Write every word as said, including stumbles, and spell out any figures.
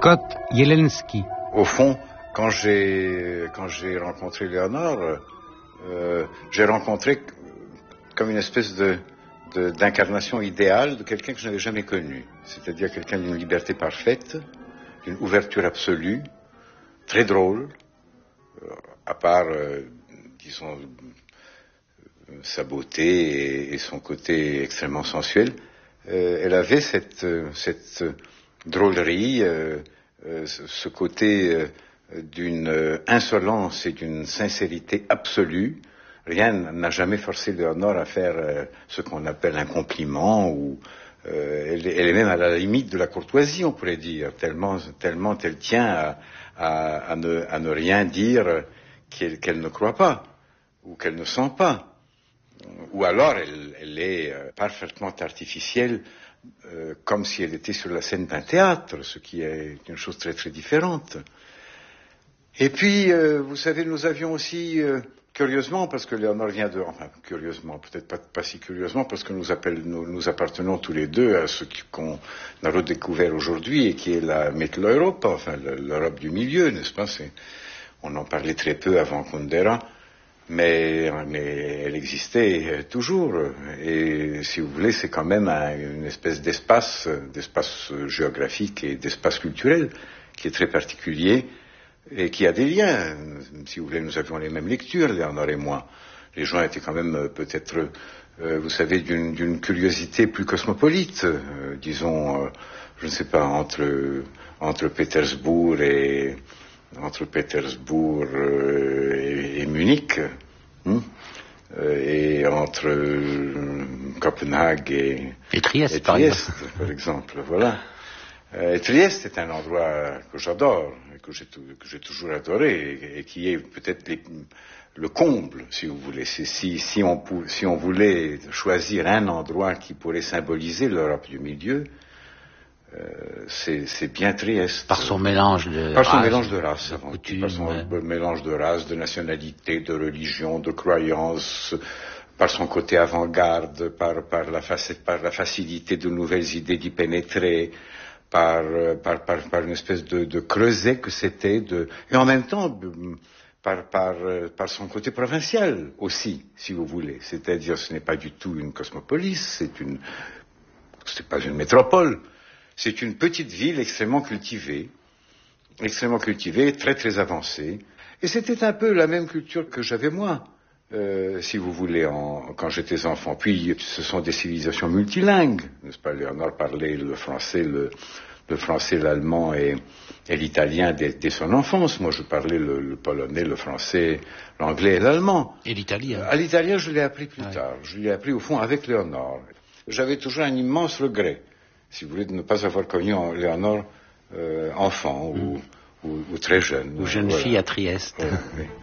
Scott Jelensky. Au fond, quand j'ai quand j'ai rencontré Léonore, euh, j'ai rencontré comme une espèce de, de d'incarnation idéale de quelqu'un que je n'avais jamais connu, c'est-à-dire quelqu'un d'une liberté parfaite, d'une ouverture absolue, très drôle, euh, à part, euh, disons, sa beauté et, et son côté extrêmement sensuel. Euh, elle avait cette, cette drôlerie, euh, euh, ce côté euh, d'une insolence et d'une sincérité absolue. Rien n'a jamais forcé Léonore à faire euh, ce qu'on appelle un compliment, ou euh, elle, elle est même à la limite de la courtoisie, on pourrait dire, tellement, tellement elle tient à, à, à, ne, à ne rien dire qu'elle, qu'elle ne croit pas ou qu'elle ne sent pas. Ou alors elle, elle est euh, parfaitement artificielle, euh, comme si elle était sur la scène d'un théâtre, ce qui est une chose très très différente. Et puis, euh, vous savez, nous avions aussi, euh, curieusement, parce que Léonore vient de... Enfin, curieusement, peut-être pas, pas si curieusement, parce que nous, appelle, nous, nous appartenons tous les deux à ce qu'on a redécouvert aujourd'hui et qui est la Mitteleuropa, enfin l'Europe du milieu, n'est-ce pas? C'est, on en parlait très peu avant Kundera. Mais, mais elle existait toujours, et si vous voulez, c'est quand même un, une espèce d'espace, d'espace géographique et d'espace culturel qui est très particulier et qui a des liens. Si vous voulez, nous avions les mêmes lectures, Léonore et moi. Les gens étaient quand même peut-être, euh, vous savez, d'une, d'une curiosité plus cosmopolite, euh, disons, euh, je ne sais pas, entre, entre Pétersbourg et... entre Pétersbourg euh, et, et Munich, hein, euh, et entre euh, Copenhague et, et Trieste, et par Trieste exemple. par exemple. Voilà. Euh, Trieste est un endroit que j'adore, et que j'ai, que j'ai toujours adoré, et, et qui est peut-être les, le comble, si vous voulez. C'est, si, si, on, si on voulait choisir un endroit qui pourrait symboliser l'Europe du milieu, Euh, c'est, c'est bien Trieste. Par son mélange de Par son race, mélange de race, de avant coutume, tout. Par son ouais. mélange de race, de nationalité, de religion, de croyance, par son côté avant-garde, par, par, la, faci- par la facilité de nouvelles idées d'y pénétrer, par, par, par, par une espèce de, de creuset que c'était, de, et en même temps, par, par, par son côté provincial aussi, si vous voulez. C'est-à-dire, ce n'est pas du tout une cosmopolis, c'est une, c'est pas une métropole. C'est une petite ville extrêmement cultivée, extrêmement cultivée, très très avancée. Et c'était un peu la même culture que j'avais moi, euh, si vous voulez, en, quand j'étais enfant. Puis ce sont des civilisations multilingues, n'est-ce pas? Léonore parlait le français, le, le français, l'allemand et, et l'italien dès, dès son enfance. Moi, je parlais le, le polonais, le français, l'anglais et l'allemand. Et l'italien. À l'italien, je l'ai appris plus ouais. tard. Je l'ai appris au fond avec Léonore. J'avais toujours un immense regret, si vous voulez, de ne pas avoir connu Léonore euh, enfant, mmh. ou, ou, ou très jeune. Ou jeune voilà. fille à Trieste. Ouais, oui.